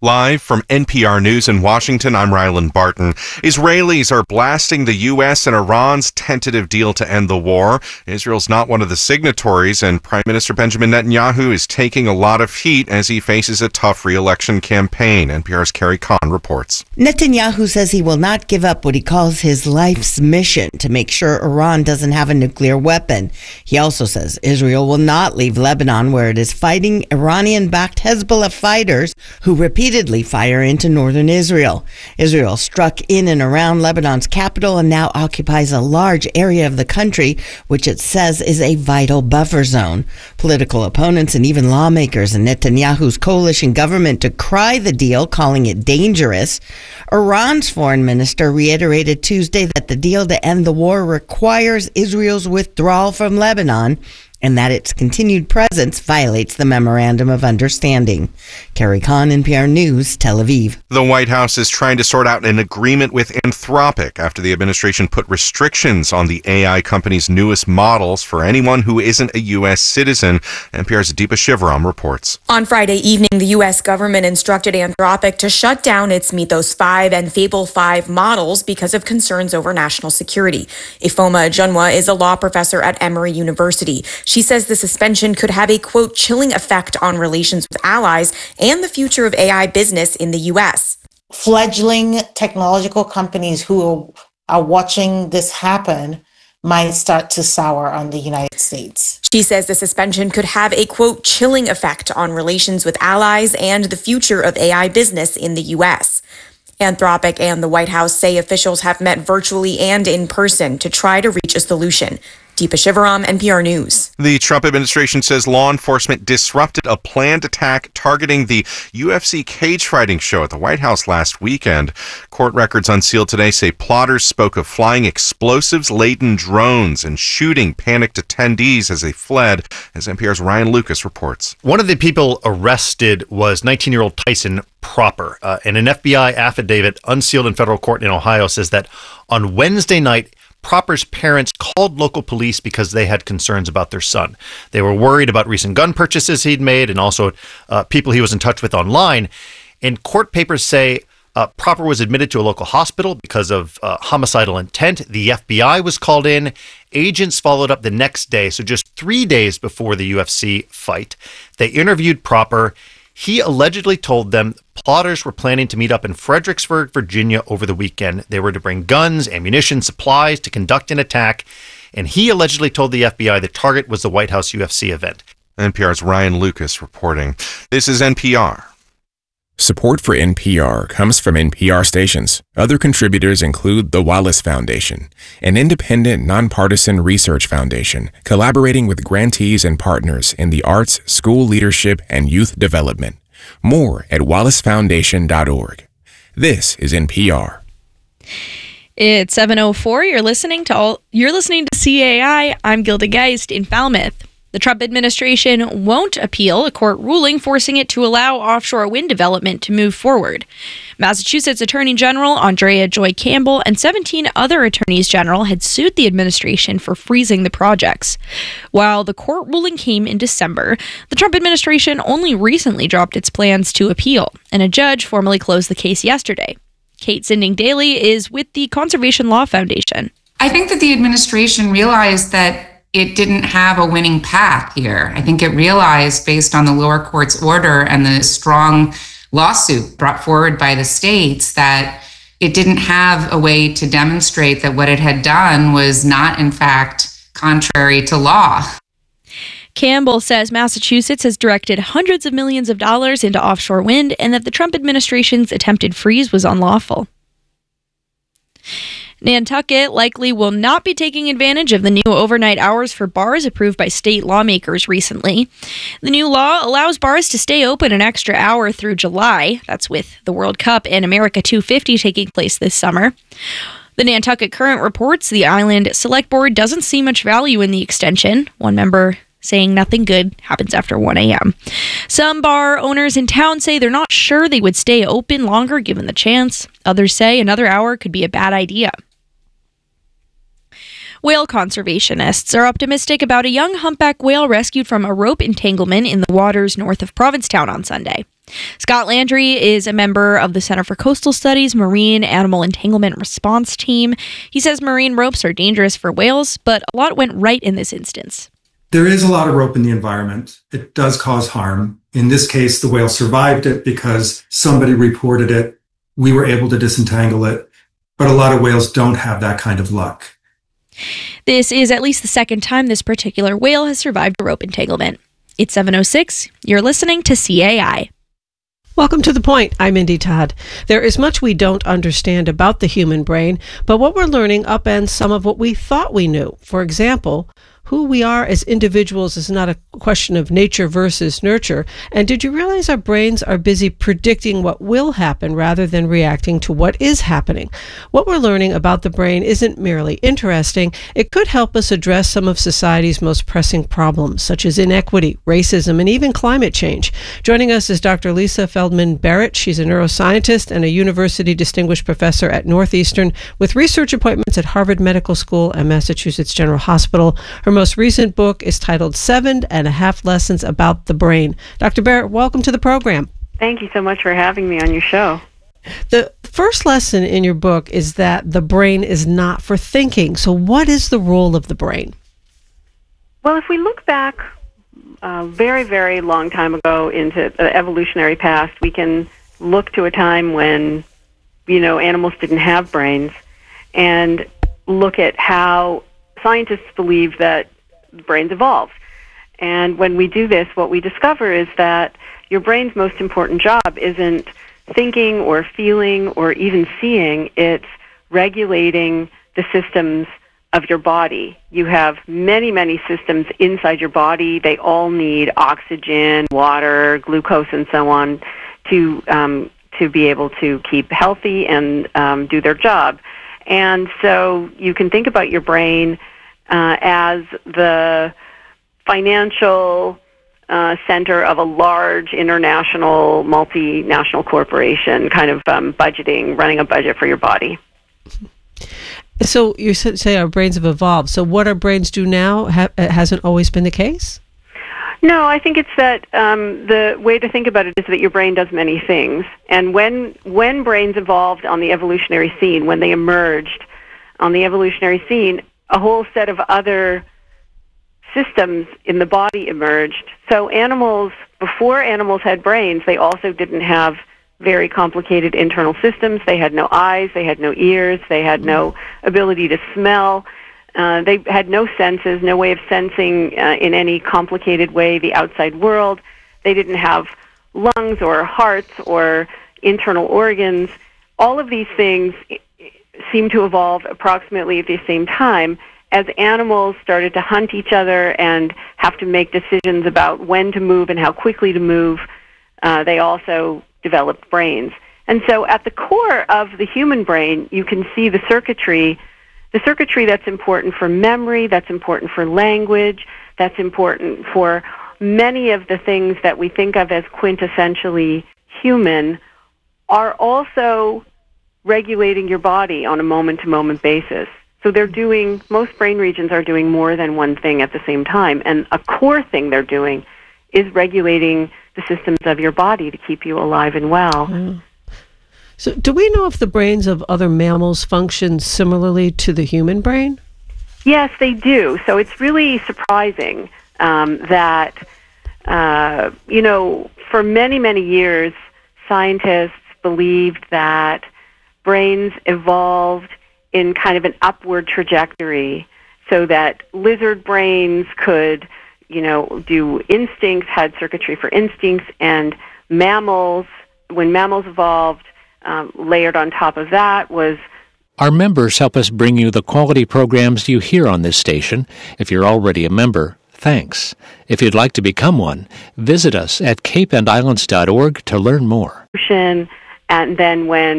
Live from NPR News in Washington, I'm Rylan Barton. Israelis are blasting the U.S. and Iran's tentative deal to end the war. Israel's not one of the signatories, and Prime Minister Benjamin Netanyahu is taking a lot of heat as he faces a tough re-election campaign. NPR's Carrie Kahn reports. Netanyahu says he will not give up what he calls his life's mission to make sure Iran doesn't have a nuclear weapon. He also says Israel will not leave Lebanon, where it is fighting Iranian-backed Hezbollah fighters who repeatedly fire into northern Israel. Israel struck in and around Lebanon's capital and now occupies a large area of the country, which it says is a vital buffer zone. Political opponents and even lawmakers in Netanyahu's coalition government decry the deal, calling it dangerous. Iran's foreign minister reiterated Tuesday that the deal to end the war requires Israel's withdrawal from Lebanon and that its continued presence violates the Memorandum of Understanding. Carrie Kahn, NPR News, Tel Aviv. The White House is trying to sort out an agreement with Anthropic after the administration put restrictions on the AI company's newest models for anyone who isn't a U.S. citizen. NPR's Deepa Shivaram reports. On Friday evening, the U.S. government instructed Anthropic to shut down its Mythos 5 and Fable 5 models because of concerns over national security. Ifoma Ajunwa is a law professor at Emory University. She says the suspension could have a, quote, chilling effect on relations with allies and the future of AI business in the U.S. Fledgling technological companies who are watching this happen might start to sour on the United States. She says the suspension could have a, quote, chilling effect on relations with allies and the future of AI business in the U.S. Anthropic and the White House say officials have met virtually and in person to try to reach a solution. Deepa Shivaram, NPR News. The Trump administration says law enforcement disrupted a planned attack targeting the UFC cage fighting show at the White House last weekend. Court records unsealed today say plotters spoke of flying explosives-laden drones and shooting panicked attendees as they fled, as NPR's Ryan Lucas reports. One of the people arrested was 19-year-old Tyson Proper, and an FBI affidavit unsealed in federal court in Ohio says that on Wednesday night, Proper's parents called local police because they had concerns about their son. They were worried about recent gun purchases he'd made and also people he was in touch with online. And court papers say Proper was admitted to a local hospital because of homicidal intent. The FBI was called in. Agents followed up the next day, so just 3 days before the UFC fight. They interviewed Proper. He allegedly told them plotters were planning to meet up in Fredericksburg, Virginia over the weekend. They were to bring guns, ammunition, supplies to conduct an attack. And he allegedly told the FBI the target was the White House UFC event. NPR's Ryan Lucas reporting. This is NPR. Support for NPR comes from NPR stations. Other contributors include the Wallace Foundation, an independent, nonpartisan research foundation collaborating with grantees and partners in the arts, school leadership, and youth development. More at wallacefoundation.org. This is NPR. It's 7:04. You're listening to CAI. I'm Gilda Geist in Falmouth. The Trump administration won't appeal a court ruling forcing it to allow offshore wind development to move forward. Massachusetts Attorney General Andrea Joy Campbell and 17 other attorneys general had sued the administration for freezing the projects. While the court ruling came in December, the Trump administration only recently dropped its plans to appeal, and a judge formally closed the case yesterday. Kate Zinding Daly is with the Conservation Law Foundation. I think that the administration realized that it didn't have a winning path here. I think it realized, based on the lower court's order and the strong lawsuit brought forward by the states, that it didn't have a way to demonstrate that what it had done was not, in fact, contrary to law. Campbell says Massachusetts has directed hundreds of millions of dollars into offshore wind and that the Trump administration's attempted freeze was unlawful. Nantucket likely will not be taking advantage of the new overnight hours for bars approved by state lawmakers recently. The new law allows bars to stay open an extra hour through July. That's with the World Cup and America 250 taking place this summer. The Nantucket Current reports the Island Select Board doesn't see much value in the extension. One member saying nothing good happens after 1 a.m. Some bar owners in town say they're not sure they would stay open longer given the chance. Others say another hour could be a bad idea. Whale conservationists are optimistic about a young humpback whale rescued from a rope entanglement in the waters north of Provincetown on Sunday. Scott Landry is a member of the Center for Coastal Studies Marine Animal Entanglement Response Team. He says marine ropes are dangerous for whales, but a lot went right in this instance. There is a lot of rope in the environment. It does cause harm. In this case, the whale survived it because somebody reported it. We were able to disentangle it. But a lot of whales don't have that kind of luck. This is at least the second time this particular whale has survived a rope entanglement. It's 7:06. You're listening to CAI. Welcome to The Point. I'm Indy Todd. There is much we don't understand about the human brain, but what we're learning upends some of what we thought we knew. For example, who we are as individuals is not a question of nature versus nurture. And did you realize our brains are busy predicting what will happen rather than reacting to what is happening? What we're learning about the brain isn't merely interesting. It could help us address some of society's most pressing problems, such as inequity, racism, and even climate change. Joining us is Dr. Lisa Feldman Barrett. She's a neuroscientist and a university distinguished professor at Northeastern with research appointments at Harvard Medical School and Massachusetts General Hospital. Her most recent book is titled 7.5 Lessons About the Brain. Dr. Barrett, welcome to the program. Thank you so much for having me on your show. The first lesson in your book is that the brain is not for thinking. So what is the role of the brain? Well, if we look back a very, very long time ago into the evolutionary past, we can look to a time when, animals didn't have brains and look at how scientists believe that brains evolved. And when we do this, what we discover is that your brain's most important job isn't thinking or feeling or even seeing. It's regulating the systems of your body. You have many, many systems inside your body. They all need oxygen, water, glucose, and so on to be able to keep healthy and do their job. And so you can think about your brain as the financial center of a large international, multinational corporation, kind of running a budget for your body. So you say our brains have evolved. So what our brains do now hasn't always been the case? No, I think it's that the way to think about it is that your brain does many things. And when brains evolved on the evolutionary scene, when they emerged on the evolutionary scene, a whole set of other systems in the body emerged. So before animals had brains, they also didn't have very complicated internal systems. They had no eyes, they had no ears, they had no ability to smell. They had no senses, no way of sensing in any complicated way the outside world. They didn't have lungs or hearts or internal organs. All of these things seem to evolve approximately at the same time as animals started to hunt each other and have to make decisions about when to move and how quickly to move. They also developed brains. And so at the core of the human brain, you can see the circuitry that's important for memory, that's important for language, that's important for many of the things that we think of as quintessentially human, are also regulating your body on a moment-to-moment basis. So most brain regions are doing more than one thing at the same time. And a core thing they're doing is regulating the systems of your body to keep you alive and well. Mm. So do we know if the brains of other mammals function similarly to the human brain? Yes, they do. So it's really surprising that, for many, many years, scientists believed that brains evolved in kind of an upward trajectory so that lizard brains could, do instincts, had circuitry for instincts, and when mammals evolved, layered on top of that was... Our members help us bring you the quality programs you hear on this station. If you're already a member, thanks. If you'd like to become one, visit us at capeandislands.org to learn more. And then when